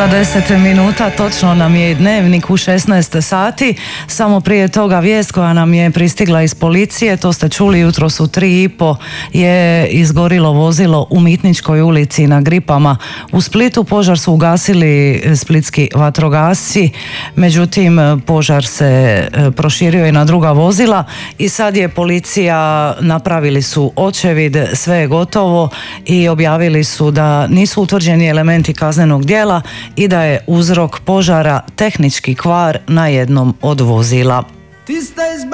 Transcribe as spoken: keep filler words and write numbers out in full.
Za deset minuta točno nam je dnevnik u šesnaest sati. Samo prije toga vijest koja nam je pristigla iz policije, to ste čuli jutros u tri i po je izgorilo vozilo u Mitničkoj ulici na Gripama u Splitu. Požar su ugasili splitski vatrogasci, međutim požar se proširio i na druga vozila i sad je policija, napravili su očevid, sve je gotovo i objavili su da nisu utvrđeni elementi kaznenog djela i da je uzrok požara tehnički kvar na jednom od vozila.